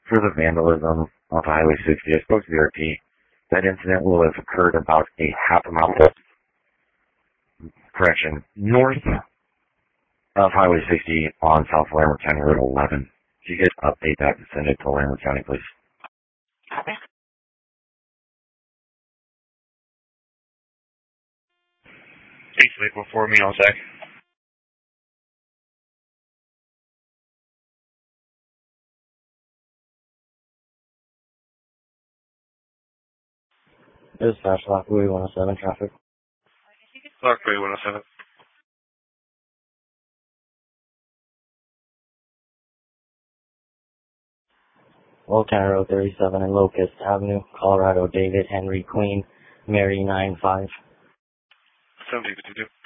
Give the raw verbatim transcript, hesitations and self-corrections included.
for the vandalism of Highway sixty. I spoke to the R P. That incident will have occurred about a half a mile, correction, north of Highway sixty on South Larimer County Road eleven. If you could update that and send it to Larimer County, please. Okay. Please wait before me, I'll sec. Dispatch, Lockwood one oh seven traffic. Lockwood one oh seven. Old County Road thirty-seven and Locust Avenue, Colorado, David, Henry, Queen, Mary nine five. seventy fifty-two.